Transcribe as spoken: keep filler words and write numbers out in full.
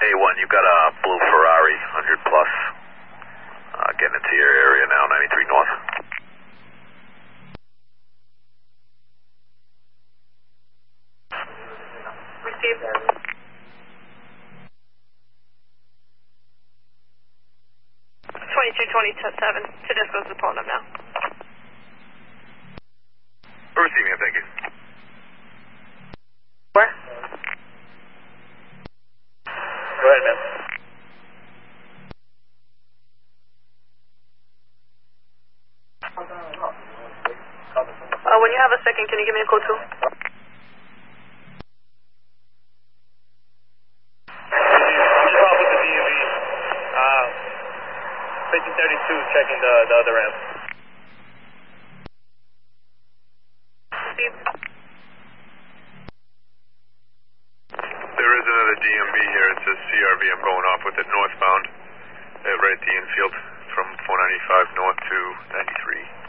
A one, you've got a blue Ferrari, one hundred plus. Uh, getting into your area now, ninety-three north. Received. twenty-two twenty-seven. Tedesco's is pulling up now. We're receiving it, thank you. Where? Go ahead, man. Uh, when you have a second, can you give me a code too? Keep off with the D M V. Uh, fifteen thirty-two checking the, the other ramp. Steve. There is another D M V here. It says C R V. I'm going off with it northbound. Uh, right at the infield from four ninety-five north to ninety-three.